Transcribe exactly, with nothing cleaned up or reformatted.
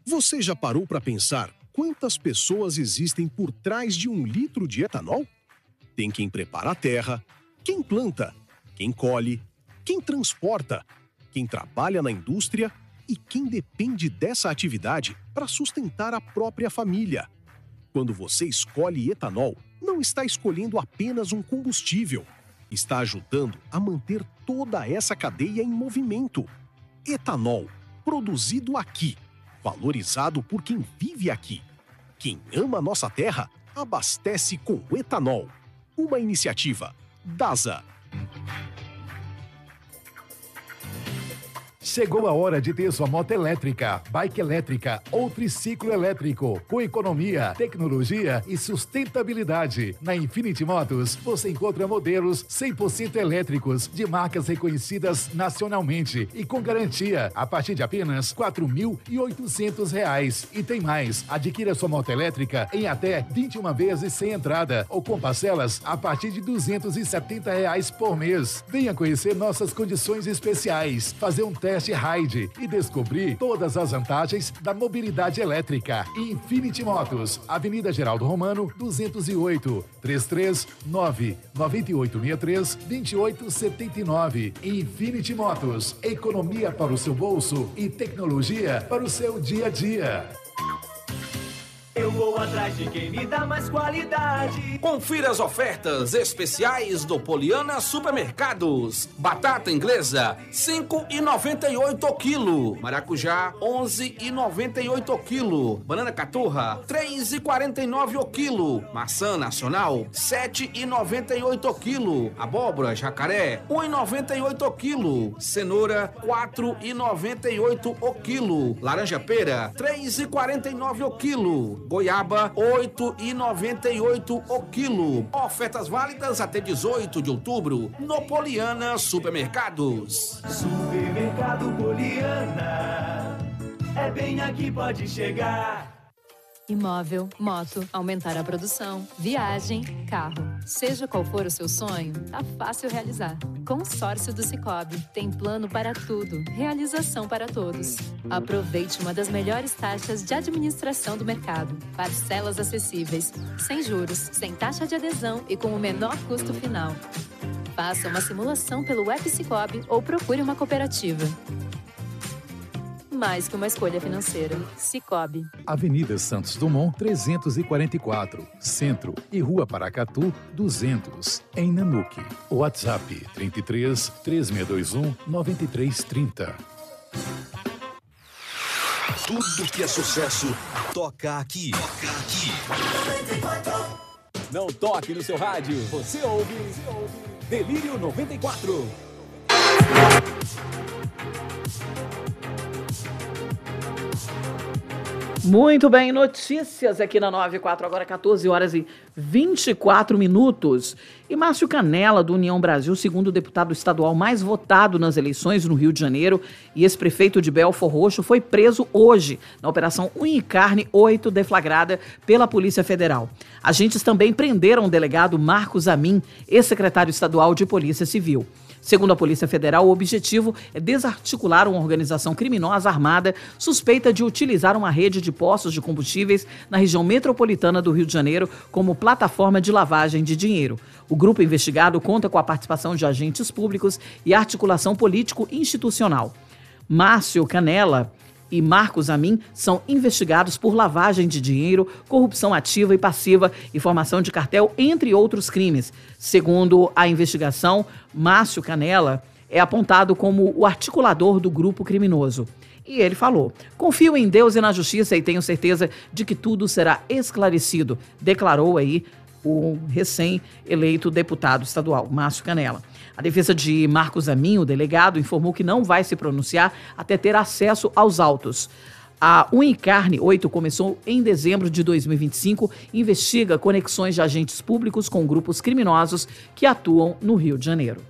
Você já parou para pensar quantas pessoas existem por trás de um litro de etanol? Tem quem prepara a terra, quem planta, quem colhe, quem transporta, quem trabalha na indústria e quem depende dessa atividade para sustentar a própria família. Quando você escolhe etanol, não está escolhendo apenas um combustível, está ajudando a manter toda essa cadeia em movimento. Etanol, produzido aqui, valorizado por quem vive aqui. Quem ama nossa terra, abastece com etanol. Uma iniciativa DASA. Chegou a hora de ter sua moto elétrica, bike elétrica ou triciclo elétrico, com economia, tecnologia e sustentabilidade. Na Infinity Motos, você encontra modelos cem por cento elétricos de marcas reconhecidas nacionalmente e com garantia a partir de apenas quatro mil e oitocentos reais. E tem mais, adquira sua moto elétrica em até vinte e uma vezes sem entrada ou com parcelas a partir de duzentos e setenta reais por mês. Venha conhecer nossas condições especiais, fazer um teste Test Ride e descobrir todas as vantagens da mobilidade elétrica. Infinity Motos, Avenida Geraldo Romano, duzentos e oito, três três nove, nove oito seis três, dois oito sete nove. Infinity Motos, economia para o seu bolso e tecnologia para o seu dia a dia. Eu vou atrás de quem me dá mais qualidade. Confira as ofertas especiais do Poliana Supermercados. Batata inglesa, cinco reais e noventa e oito o quilo. Maracujá, onze reais e noventa e oito o quilo. Banana caturra, três reais e quarenta e nove o quilo. Maçã nacional, sete reais e noventa e oito o quilo. Abóbora jacaré, um real e noventa e oito o quilo. Cenoura, quatro reais e noventa e oito o quilo. Laranja pera, três reais e quarenta e nove o quilo. Goiaba, oito reais e noventa e oito o quilo. Ofertas válidas até dezoito de outubro no Poliana Supermercados. Supermercado Poliana, é bem aqui, pode chegar. Imóvel, moto, aumentar a produção, viagem, carro. Seja qual for o seu sonho, tá fácil realizar. Consórcio do Sicoob. Tem plano para tudo. Realização para todos. Aproveite uma das melhores taxas de administração do mercado. Parcelas acessíveis, sem juros, sem taxa de adesão e com o menor custo final. Faça uma simulação pelo app Sicoob ou procure uma cooperativa. Mais que uma escolha financeira. Sicoob. Avenida Santos Dumont, trezentos e quarenta e quatro, Centro e Rua Paracatu, duzentos, em Nanuque. WhatsApp trinta e três, três seis dois um, nove três três zero. Tudo que é sucesso, toca aqui. Toca aqui. Não toque no seu rádio. Você ouve, você ouve. Delírio noventa e quatro. Muito bem, notícias aqui na noventa e quatro, agora quatorze horas e vinte e quatro minutos. E Márcio Canela, do União Brasil, segundo deputado estadual mais votado nas eleições no Rio de Janeiro e ex-prefeito de Belfor Roxo, foi preso hoje na Operação Unha e Carne oito, deflagrada pela Polícia Federal. Agentes também prenderam o delegado Marcos Amin, ex-secretário estadual de Polícia Civil. Segundo a Polícia Federal, o objetivo é desarticular uma organização criminosa armada suspeita de utilizar uma rede de postos de combustíveis na região metropolitana do Rio de Janeiro como plataforma de lavagem de dinheiro. O grupo investigado conta com a participação de agentes públicos e articulação político-institucional. Márcio Canela e Marcos Amin são investigados por lavagem de dinheiro, corrupção ativa e passiva e formação de cartel, entre outros crimes. Segundo a investigação, Márcio Canela é apontado como o articulador do grupo criminoso. E ele falou: confio em Deus e na justiça e tenho certeza de que tudo será esclarecido, declarou aí o recém-eleito deputado estadual, Márcio Canela. A defesa de Marcos Amin, o delegado, informou que não vai se pronunciar até ter acesso aos autos. A Unha e Carne oito começou em dezembro de dois mil e vinte e cinco e investiga conexões de agentes públicos com grupos criminosos que atuam no Rio de Janeiro.